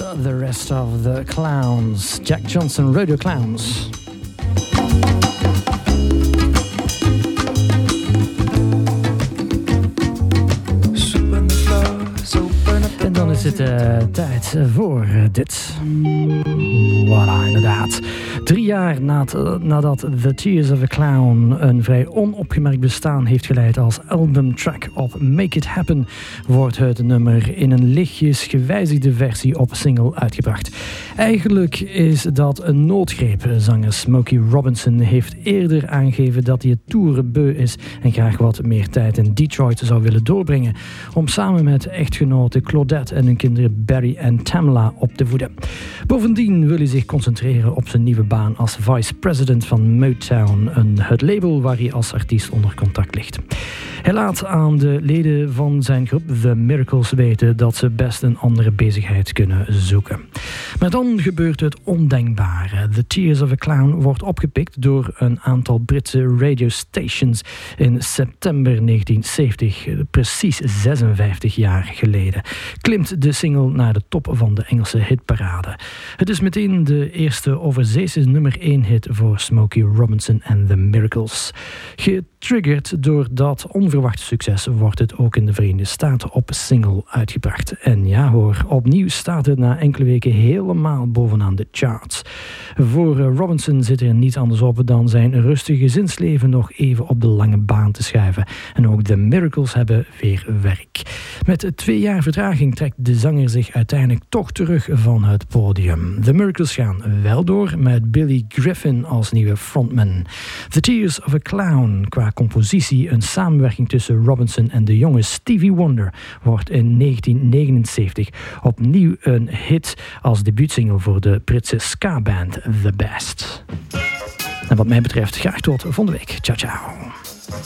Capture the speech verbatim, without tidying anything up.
the rest of the clowns. Jack Johnson, Rodeo Clowns. En dan is het uh, tijd voor uh, dit. Voilà, inderdaad. Drie jaar nadat, nadat The Tears of a Clown een vrij onopgemerkt bestaan heeft geleid als albumtrack op Make It Happen, wordt het nummer in een lichtjes gewijzigde versie op single uitgebracht. Eigenlijk is dat een noodgreep. Zanger Smokey Robinson heeft eerder aangegeven dat hij het toeren beu is en graag wat meer tijd in Detroit zou willen doorbrengen om samen met echtgenote Claudette en hun kinderen Barry en Tamla op te voeden. Bovendien wil hij zich concentreren op zijn nieuwe baan als vice-president van Motown, een, het label waar hij als artiest onder contract ligt. Hij laat aan de leden van zijn groep The Miracles weten dat ze best een andere bezigheid kunnen zoeken. Maar dan gebeurt het ondenkbare. The Tears of a Clown wordt opgepikt door een aantal Britse radiostations in september negentien zeventig, precies zesenvijftig jaar geleden. Klimt de single naar de top van de Engelse hitparade. Het is meteen de eerste overzeese nummer één hit voor Smokey Robinson en The Miracles. Getriggerd door dat onverwachte succes wordt het ook in de Verenigde Staten op single uitgebracht. En ja hoor, opnieuw staat het na enkele weken helemaal bovenaan de charts. Voor Robinson zit er niets anders op dan zijn rustige gezinsleven nog even op de lange baan te schuiven. En ook The Miracles hebben weer werk. Met twee jaar vertraging trekt de zanger zich uiteindelijk toch terug van het podium. The Miracles gaan wel door met Billy Griffin als nieuwe frontman. The Tears of a Clown, qua compositie een samenwerking tussen Robinson en de jonge Stevie Wonder, wordt in negentien negenenzeventig opnieuw een hit als debuutsingle voor de Britse ska-band The Best. En wat mij betreft graag tot volgende week. Ciao, ciao.